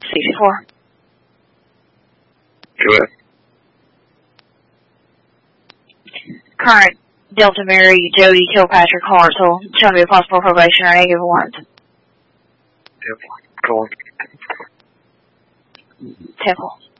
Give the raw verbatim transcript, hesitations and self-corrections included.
sixty-four. Go ahead. Current Delta Mary Jody Kilpatrick Hartsell. Shall be a possible probation or negative warrant. Yep. Go on. Temple.